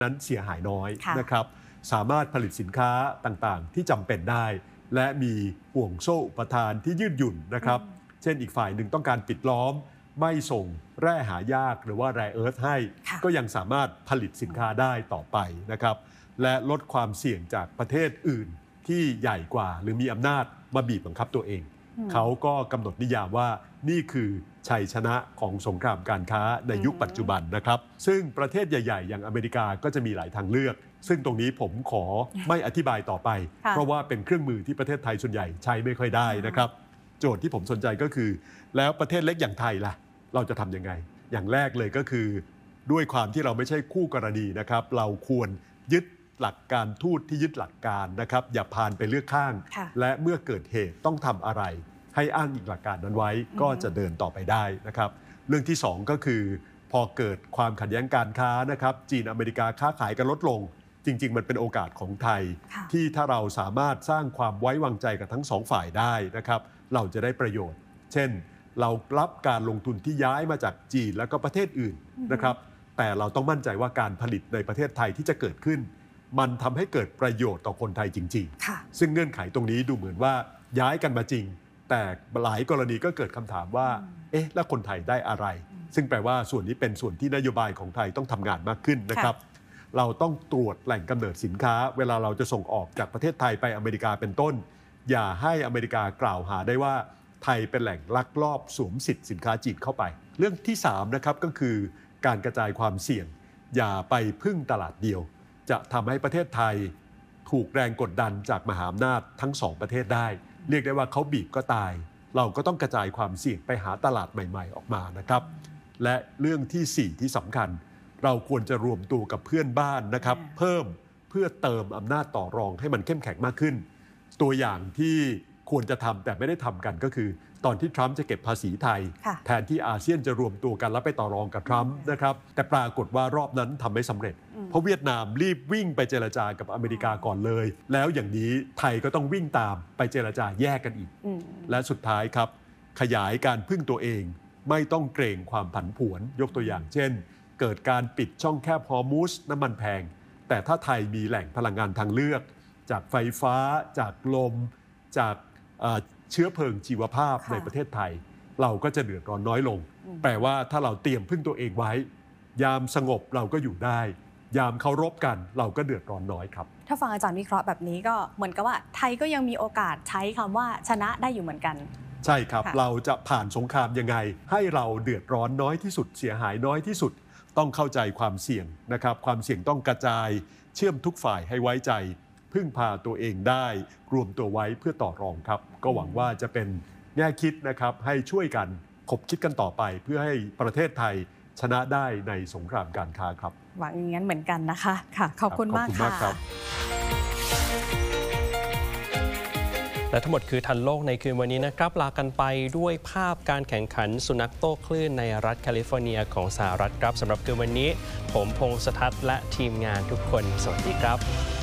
นั้นเสียหายน้อยนะครับสามารถผลิตสินค้าต่างๆที่จำเป็นได้และมีห่วงโซ่อุปทานที่ยืดหยุ่นนะครับเช่นอีกฝ่ายหนึ่งต้องการปิดล้อมไม่ส่งแร่หายากหรือว่าแร่เอิร์ธให้ก็ยังสามารถผลิตสินค้าได้ต่อไปนะครับและลดความเสี่ยงจากประเทศอื่นที่ใหญ่กว่าหรือมีอำนาจมาบีบบังคับตัวเองเขาก็กำหนดนิยามว่านี่คือชัยชนะของสงครามการค้าในยุคปัจจุบันนะครับซึ่งประเทศใหญ่ๆอย่างอเมริกาก็จะมีหลายทางเลือกซึ่งตรงนี้ผมขอไม่อธิบายต่อไปเพราะว่าเป็นเครื่องมือที่ประเทศไทยส่วนใหญ่ใช้ไม่ค่อยได้นะครับโจทย์ที่ผมสนใจก็คือแล้วประเทศเล็กอย่างไทยล่ะเราจะทำยังไงอย่างแรกเลยก็คือด้วยความที่เราไม่ใช่คู่กรณีนะครับเราควรยึดหลักการทูตที่ยึดหลักการนะครับอย่าพานไปเลือกข้างและเมื่อเกิดเหตุต้องทำอะไรให้อ้างอิงหลักการนั้นไว้ก็จะเดินต่อไปได้นะครับเรื่องที่2ก็คือพอเกิดความขัดแย้งการค้านะครับจีนอเมริกาค้าขายกันลดลงจริงๆมันเป็นโอกาสของไทยที่ถ้าเราสามารถสร้างความไว้วางใจกับทั้งสองฝ่ายได้นะครับเราจะได้ประโยชน์เช่นเรารับการลงทุนที่ย้ายมาจากจีนแล้วก็ประเทศอื่นนะครับแต่เราต้องมั่นใจว่าการผลิตในประเทศไทยที่จะเกิดขึ้นมันทำให้เกิดประโยชน์ต่อคนไทยจริงๆซึ่งเงื่อนไขตรงนี้ดูเหมือนว่าย้ายกันมาจริงแต่หลายกรณีก็เกิดคำถามว่าเอ๊ะแล้วคนไทยได้อะไรซึ่งแปลว่าส่วนนี้เป็นส่วนที่นโยบายของไทยต้องทำงานมากขึ้นนะครับเราต้องตรวจแหล่งกำเนิดสินค้าเวลาเราจะส่งออกจากประเทศไทยไปอเมริกาเป็นต้นอย่าให้อเมริกากล่าวหาได้ว่าไทยเป็นแหล่งลักลอบสวมสิทธิ์สินค้าจีนเข้าไปเรื่องที่3นะครับก็คือการกระจายความเสี่ยงอย่าไปพึ่งตลาดเดียวจะทำให้ประเทศไทยถูกแรงกดดันจากมหาอำนาจทั้ง2ประเทศได้เรียกได้ว่าเขาบีบก็ตายเราก็ต้องกระจายความเสี่ยงไปหาตลาดใหม่ๆออกมานะครับและเรื่องที่4ที่สำคัญเราควรจะรวมตัวกับเพื่อนบ้านนะครับเพิ่มเพื่อเติมอำนาจต่อรองให้มันเข้มแข็งมากขึ้นตัวอย่างที่ควรจะทำแต่ไม่ได้ทำกันก็คือตอนที่ทรัมป์จะเก็บภาษีไทยแทนที่อาเซียนจะรวมตัวกันแล้วไปต่อรองกับทรัมป์นะครับแต่ปรากฏว่ารอบนั้นทำไม่สำเร็จเพราะเวียดนามรีบวิ่งไปเจรจากับอเมริกาก่อนเลยแล้วอย่างนี้ไทยก็ต้องวิ่งตามไปเจรจาแยกกันอีกและสุดท้ายครับขยายการพึ่งตัวเองไม่ต้องเกรงความผันผวนยกตัวอย่างเช่นเกิดการปิดช่องแคบฮอร์มุซน้ำมันแพงแต่ถ้าไทยมีแหล่งพลังงานทางเลือกจากไฟฟ้าจากลมจากเชื้อเพลิงชีวภาพในประเทศไทยเราก็จะเดือดร้อนน้อยลงแปลว่าถ้าเราเตรียมพึ่งตัวเองไว้ยามสงบเราก็อยู่ได้ยามเคารพกันเราก็เดือดร้อนน้อยครับถ้าฟังอาจารย์วิเคราะห์แบบนี้ก็เหมือนกับว่าไทยก็ยังมีโอกาสใช้คำว่าชนะได้อยู่เหมือนกันใช่ครับเราจะผ่านสงครามยังไงให้เราเดือดร้อนน้อยที่สุดเสียหายน้อยที่สุดต้องเข้าใจความเสี่ยงนะครับความเสี่ยงต้องกระจายเชื่อมทุกฝ่ายให้ไว้ใจพึ่งพาตัวเองได้รวมตัวไว้เพื่อต่อรองครับก็หวังว่าจะเป็นแง่คิดนะครับให้ช่วยกันคบคิดกันต่อไปเพื่อให้ประเทศไทยชนะได้ในสงครามการค้าครับหวังอย่างนั้นเหมือนกันนะคะค่ะขอบคุณมากค่ะและทั้งหมดคือทันโลกในคืนวันนี้นะครับลากันไปด้วยภาพการแข่งขันสุนัขโต้คลื่นในรัฐแคลิฟอร์เนียของสหรัฐครับสำหรับคืนวันนี้ผมพงษ์สทัศน์และทีมงานทุกคนสวัสดีครับ